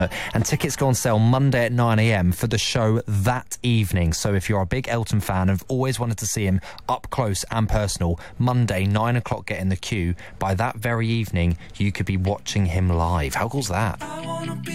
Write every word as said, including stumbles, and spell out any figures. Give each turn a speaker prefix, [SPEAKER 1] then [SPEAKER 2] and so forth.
[SPEAKER 1] And tickets go on sale Monday at nine a m for the show that evening. So if you're a big Elton fan and have always wanted to see him up close and personal, Monday, nine o'clock, get in the queue. By that very evening, you could be watching him live. How cool's that?